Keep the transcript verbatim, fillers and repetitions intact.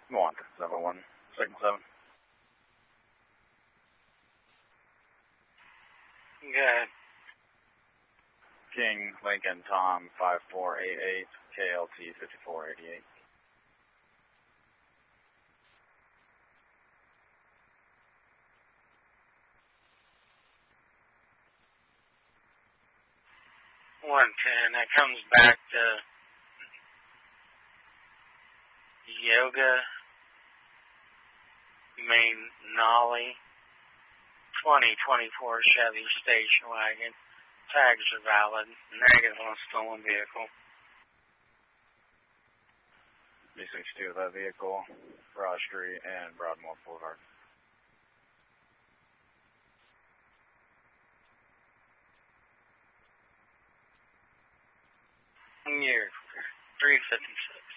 One, seven, one, six, seven. Go ahead. King, Lincoln, Tom, five four eight eight, K L T fifty-four eighty-eight. one ten, that comes back to Yoga Main Nolly, twenty twenty-four Chevy station wagon. Tags are valid. Negative on stolen vehicle. B sixty-two of that vehicle, Broad Street and Broadmoor Boulevard. Year three fifty-six.